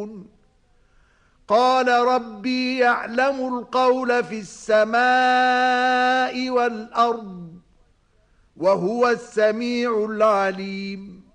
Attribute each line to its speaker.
Speaker 1: يعلمون قال ربي يعلم القول في السماء والأرض وهو السميع العليم